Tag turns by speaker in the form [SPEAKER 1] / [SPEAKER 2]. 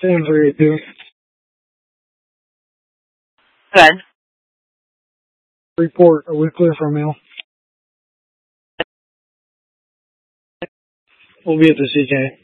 [SPEAKER 1] 7382.
[SPEAKER 2] Good.
[SPEAKER 1] Report. Are we clear for a meal? We'll be at the CK.